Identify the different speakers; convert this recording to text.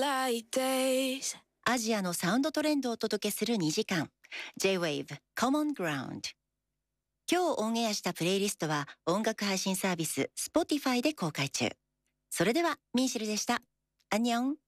Speaker 1: like days.
Speaker 2: アジアのサウンドトレンドをお届けする2時間 J-Wave Common Ground。 今日オンエアしたプレイリストは音楽配信サービス Spotify で公開中。それではミンシルでした。アンニョン。